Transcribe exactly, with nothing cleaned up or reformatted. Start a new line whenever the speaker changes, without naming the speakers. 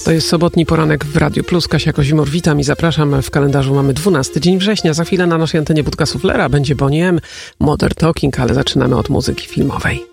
To jest sobotni poranek w Radiu Plus. Kasia Kozimor, witam i zapraszam. W kalendarzu mamy dwunasty dzień września. Za chwilę na naszej antenie Budka Suflera będzie Boney M, Modern Talking, ale zaczynamy od muzyki filmowej.